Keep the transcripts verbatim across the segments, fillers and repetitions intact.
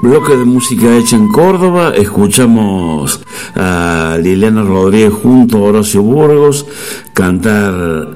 Bloque de música hecha en Córdoba. Escuchamos a Liliana Rodríguez junto a Horacio Burgos cantar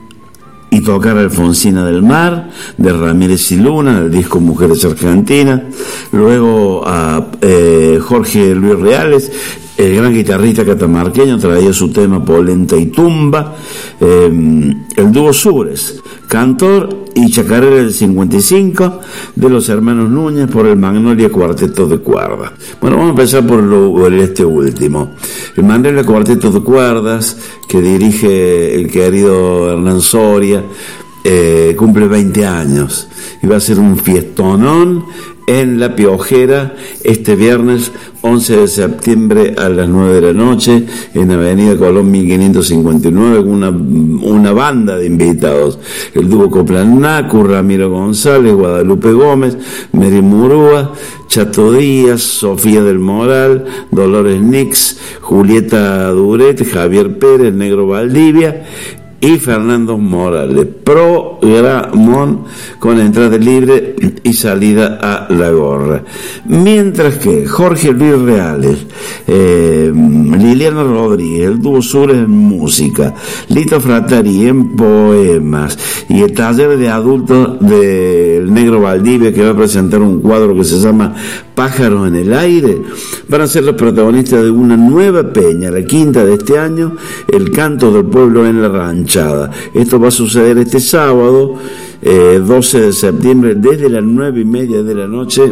y tocar Alfonsina del Mar, de Ramírez y Luna, del disco Mujeres Argentinas. Luego a eh, Jorge Luis Reales, el gran guitarrista catamarqueño, traía su tema Polenta y Tumba. Eh, el dúo Sures, cantor y chacarera del cincuenta y cinco, de los hermanos Núñez, por el Magnolia Cuarteto de Cuerdas. Bueno, vamos a empezar por, lo, por este último. El Magnolia Cuarteto de Cuerdas, que dirige el querido Hernán Soria, eh, cumple veinte años y va a ser un fiestonón en La Piojera este viernes once de septiembre a las nueve de la noche en Avenida Colón mil quinientos cincuenta y nueve, con una, una banda de invitados: el dúo Coplanacu, Ramiro González, Guadalupe Gómez, Mary Murúa, Chato Díaz, Sofía del Moral, Dolores Nix, Julieta Duret, Javier Pérez, Negro Valdivia y Fernando Morales. Programón con entrada libre y salida a la gorra. Mientras que Jorge Luis Reales, eh, Liliana Rodríguez, el dúo Sures en música, Lito Frattari en poemas y el taller de adultos del Negro Valdivia, que va a presentar un cuadro que se llama Pájaros en el Aire, van a ser los protagonistas de una nueva peña, la quinta de este año, El Canto del Pueblo en la Ranchada. Esto va a suceder este sábado, eh, doce de septiembre, desde las nueve y media de la noche,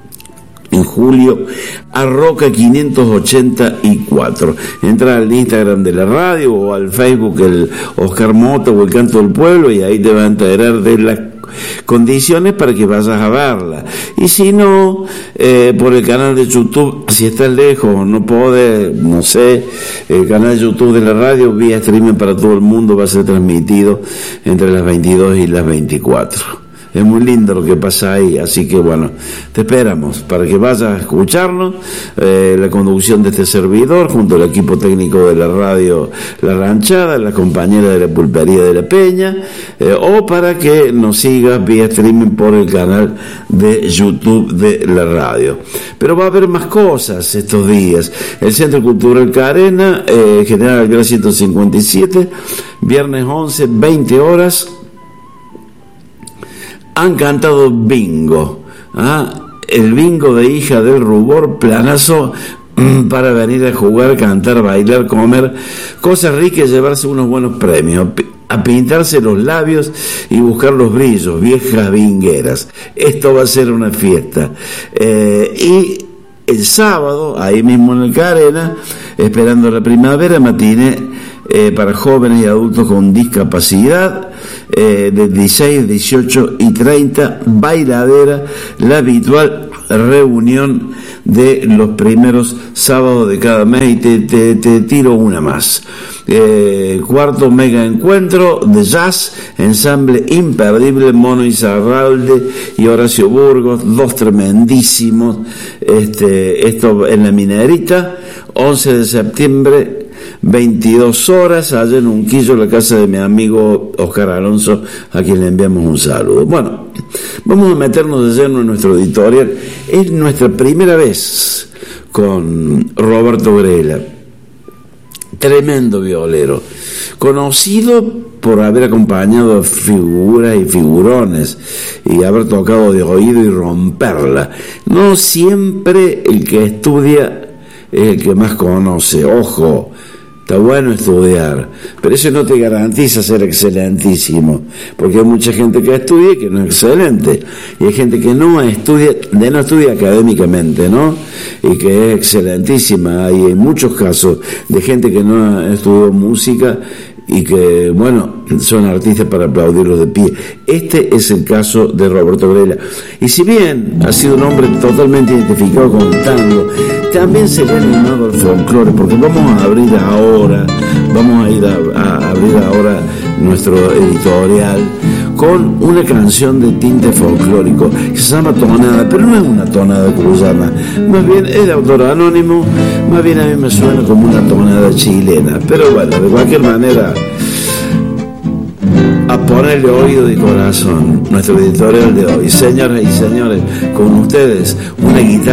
en Julio, a Roca quinientos ochenta y cuatro. Entra al Instagram de la radio o al Facebook, el Oscar Mota o El Canto del Pueblo, y ahí te va a enterar de las condiciones para que vayas a verla. Y si no, eh, por el canal de YouTube, si estás lejos, no podés, no sé, el canal de YouTube de la radio, vía streaming para todo el mundo, va a ser transmitido entre las veintidós y las veinticuatro. Es muy lindo lo que pasa ahí, así que bueno, te esperamos para que vayas a escucharnos, eh, la conducción de este servidor junto al equipo técnico de la radio La Ranchada, la compañera de la Pulpería de la Peña, eh, o para que nos sigas vía streaming por el canal de YouTube de la radio. Pero va a haber más cosas estos días. El Centro Cultural Carena, eh, General Alvear ciento cincuenta y siete, viernes once, veinte horas, han cantado bingo, ¿ah? El bingo de Hija del Rubor, planazo para venir a jugar, cantar, bailar, comer cosas ricas y llevarse unos buenos premios, a pintarse los labios y buscar los brillos, viejas bingueras. Esto va a ser una fiesta. Eh, y el sábado, ahí mismo en el Carena, esperando la primavera, matiné eh, para jóvenes y adultos con discapacidad, eh, de dieciséis, dieciocho y treinta, bailadera, la habitual reunión de los primeros sábados de cada mes, y te, te, te tiro una más. Eh, cuarto mega encuentro de jazz, ensamble imperdible, Mono Izarralde y Horacio Burgos, dos tremendísimos. Este, esto en la Minerita, once de septiembre, veintidós horas, allá en Unquillo, la casa de mi amigo Oscar Alonso, a quien le enviamos un saludo. Bueno, vamos a meternos de lleno en nuestro editorial. Es nuestra primera vez con Roberto Grela, tremendo violero, conocido por haber acompañado a figuras y figurones y haber tocado de oído y romperla. No siempre el que estudia es el que más conoce. Ojo, está bueno estudiar, pero eso no te garantiza ser excelentísimo, porque hay mucha gente que estudia y que no es excelente, y hay gente que no estudia, de no estudia académicamente, ¿no? Y que es excelentísima. Hay muchos casos de gente que no estudió música y que, bueno, son artistas para aplaudirlos de pie. Este es el caso de Roberto Grela. Y si bien ha sido un hombre totalmente identificado con el tango, también se le ha animado al folclore, porque vamos a abrir ahora, vamos a ir a, a abrir ahora nuestro editorial con una canción de tinte folclórico que se llama Tonada, pero no es una tonada cubana, más bien es de autor anónimo, más bien a mí me suena como una tonada chilena, pero bueno, de cualquier manera, a ponerle oído y corazón. Nuestro editorial de hoy, señoras y señores, con ustedes, una guitarra